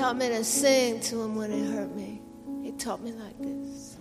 taught me to sing to him when it hurt me. He taught me like this.